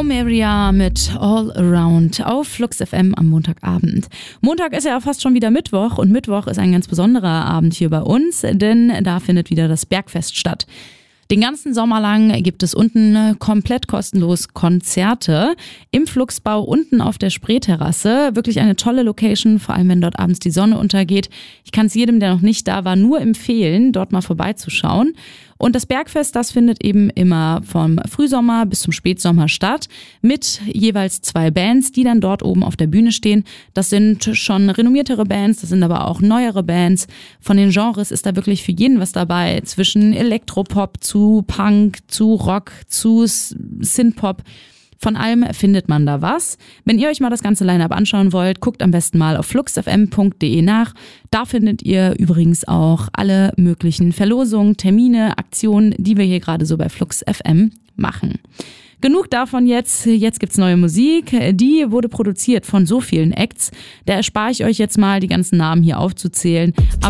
Omeria mit All Around auf Flux FM am Montagabend. Montag ist ja fast schon wieder Mittwoch und Mittwoch ist ein ganz besonderer Abend hier bei uns, denn da findet wieder das Bergfest statt. Den ganzen Sommer lang gibt es unten komplett kostenlos Konzerte im Fluxbau unten auf der Spreeterrasse. Wirklich eine tolle Location, vor allem wenn dort abends die Sonne untergeht. Ich kann es jedem, der noch nicht da war, nur empfehlen, dort mal vorbeizuschauen. Und das Bergfest, das findet eben immer vom Frühsommer bis zum Spätsommer statt mit jeweils 2 Bands, die dann dort oben auf der Bühne stehen. Das sind schon renommiertere Bands, das sind aber auch neuere Bands. Von den Genres ist da wirklich für jeden was dabei, zwischen Elektropop zu Punk, zu Rock, zu Synthpop. Von allem findet man da was. Wenn ihr euch mal das ganze Line-Up anschauen wollt, guckt am besten mal auf fluxfm.de nach. Da findet ihr übrigens auch alle möglichen Verlosungen, Termine, Aktionen, die wir hier gerade so bei Flux FM machen. Genug davon jetzt. Jetzt gibt's neue Musik. Die wurde produziert von so vielen Acts. Da erspare ich euch jetzt mal, die ganzen Namen hier aufzuzählen. Aber